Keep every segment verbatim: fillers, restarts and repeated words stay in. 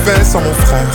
fait sans mon frère.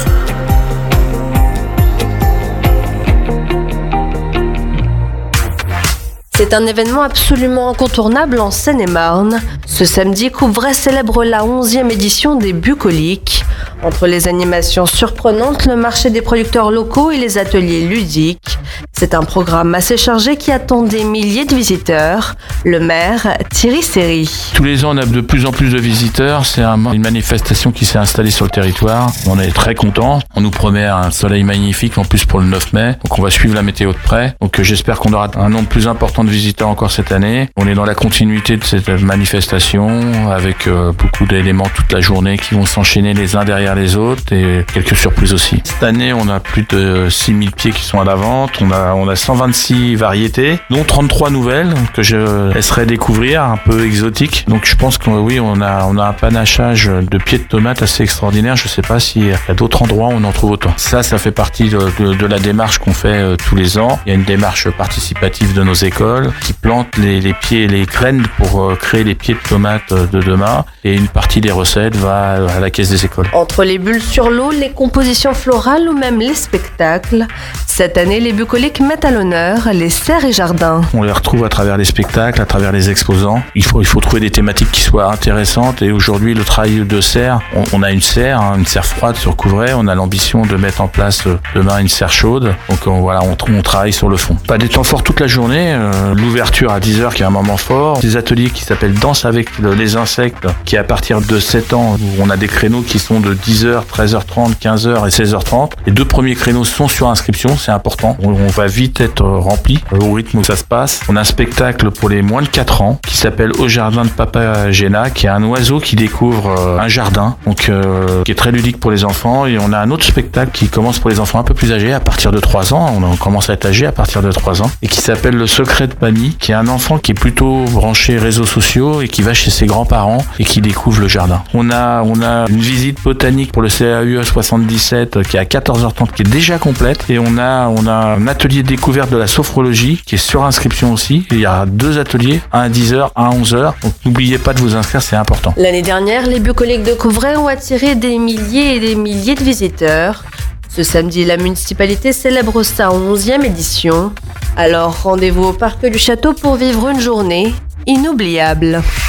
C'est un événement absolument incontournable en Seine-et-Marne. Ce samedi, Couvray célèbre la onzième édition des Bucoliques. Entre les animations surprenantes, le marché des producteurs locaux et les ateliers ludiques, c'est un programme assez chargé qui attend des milliers de visiteurs. Le maire, Thierry Seri. Tous les ans, on a de plus en plus de visiteurs. C'est un, une manifestation qui s'est installée sur le territoire. On est très contents. On nous promet un soleil magnifique, en plus pour le neuf mai. Donc on va suivre la météo de près. Donc j'espère qu'on aura un nombre plus important de visiteurs encore cette année. On est dans la continuité de cette manifestation avec euh, beaucoup d'éléments toute la journée qui vont s'enchaîner les uns derrière les autres et quelques surprises aussi. Cette année, on a plus de six mille pieds qui sont à la vente. On a, on a cent vingt-six variétés, dont trente-trois nouvelles que je laisserai découvrir, un peu exotiques. Donc je pense que oui, on a, on a un panachage de pieds de tomates assez extraordinaire. Je sais pas s'il y a d'autres endroits où on en trouve autant. Ça, ça fait partie de, de, de la démarche qu'on fait euh, tous les ans. Il y a une démarche participative de nos écoles qui plantent les, les pieds et les graines pour euh, créer les pieds de tomates euh, de demain. Et une partie des recettes va à la caisse des écoles. Entre les bulles sur l'eau, les compositions florales ou même les spectacles, cette année, les Bucoliques mettent à l'honneur les serres et jardins. On les retrouve à travers les spectacles, à travers les exposants. Il faut, il faut trouver des thématiques qui soient intéressantes. Et aujourd'hui, le travail de serre, on, on a une serre, hein, une serre froide sur Couvray. On a l'ambition de mettre en place euh, demain une serre chaude. Donc on, voilà, on, on travaille sur le fond. Pas des temps forts toute la journée. Euh, l'ouverture à dix heures qui est un moment fort. Des ateliers qui s'appellent Danse avec les insectes, qui est à partir de sept ans, où on a des créneaux qui sont de dix heures, treize heures trente, quinze heures et seize heures trente. Les deux premiers créneaux sont sur inscription, c'est important. On, on va vite être rempli au rythme où ça se passe. On a un spectacle pour les moins de quatre ans qui s'appelle Au jardin de Papagena, qui est un oiseau qui découvre euh, un jardin, donc euh, qui est très ludique pour les enfants. Et on a un autre spectacle qui commence pour les enfants un peu plus âgés, à partir de trois ans. On, on commence à être âgé à partir de trois ans, et qui s'appelle Le secret de Mamie, qui est un enfant qui est plutôt branché réseaux sociaux et qui va chez ses grands-parents et qui découvre le jardin. On a, on a une visite botanique pour le C A U soixante-dix-sept qui est à quatorze heures trente, qui est déjà complète. Et on a, on a un atelier de découverte de la sophrologie qui est sur inscription aussi. Et il y a deux ateliers, un à dix heures, un à onze heures. Donc n'oubliez pas de vous inscrire, c'est important. L'année dernière, les Bucoliques de Couvray ont attiré des milliers et des milliers de visiteurs. Ce samedi, la municipalité célèbre sa onzième édition. Alors rendez-vous au parc du château pour vivre une journée inoubliable.